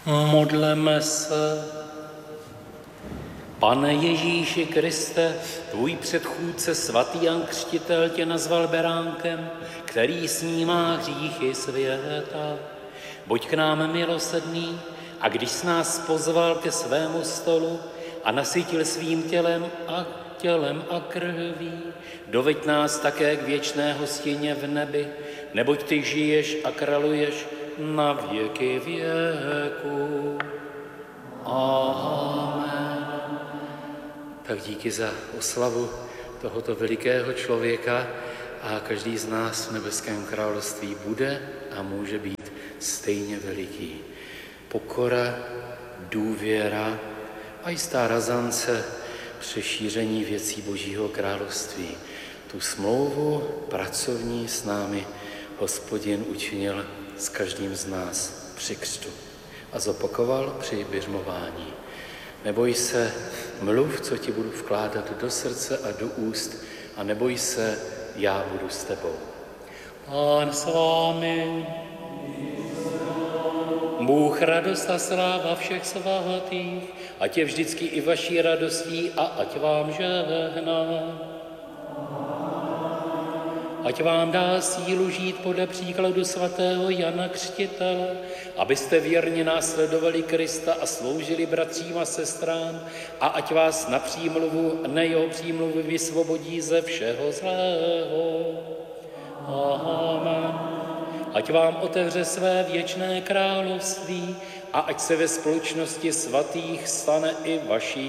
Modleme se. Pane Ježíši Kriste, tvůj předchůdce svatý Jan Křtitel tě nazval beránkem, který snímá hříchy světa. Buď k nám milosrdný, a když jsi nás pozval ke svému stolu a nasytil svým tělem a krví, doveď nás také k věčné hostině v nebi, neboť ty žiješ a králuješ na věky věků. Amen. Tak díky za oslavu tohoto velikého člověka a každý z nás v nebeském království bude a může být stejně veliký. Pokora, důvěra a jistá razance při šíření věcí Božího království. Tu smlouvu pracovní s námi Hospodin učinil s každým z nás při křtu a zopakoval při běžmování. Neboj se, mluv, co ti budu vkládat do srdce a do úst, a neboj se, já budu s tebou. Pán s vámi. Bůh radost a sláva všech svatých, ať je vždycky i vaší radostí a ať vám žehná. Ať vám dá sílu žít podle příkladu svatého Jana Křtitele, abyste věrně následovali Krista a sloužili bratřím a sestrám, a ať vás na přímluvu, ne jeho přímluvy, vysvobodí ze všeho zlého. Amen. Ať vám otevře své věčné království a ať se ve společnosti svatých stane i vaší